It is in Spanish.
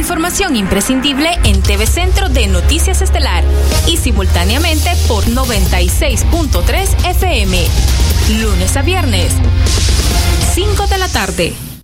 información imprescindible en TV Centro de Noticias Estelar y simultáneamente por 96.3 FM. Lunes a viernes, 5 de la tarde.